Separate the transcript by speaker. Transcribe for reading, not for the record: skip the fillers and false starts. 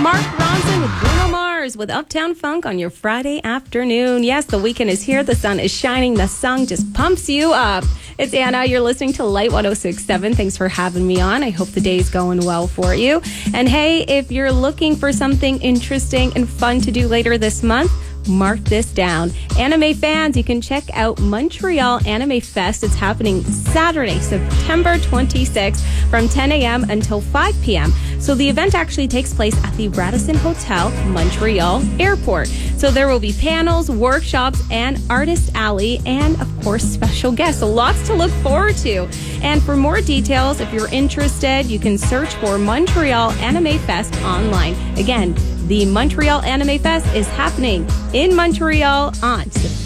Speaker 1: Mark Ronson with Bruno Mars with Uptown Funk on your Friday afternoon. Yes, the weekend is here. The sun is shining. The sun just pumps you up. It's Anna. You're listening to Light 106.7. Thanks for having me on. I hope the day's going well for you. And hey, if you're looking for something interesting and fun to do later this month, mark this down. Anime fans, you can check out Montreal Anime Fest. It's happening Saturday, September 26th from 10 a.m. until 5 p.m. So the event actually takes place at the Radisson Hotel, Montreal Airport. So there will be panels, workshops, and Artist Alley, and of course, special guests. So lots to look forward to. And for more details, if you're interested, you can search for Montreal Anime Fest online. Again, the Montreal Anime Fest is happening in Montreal on September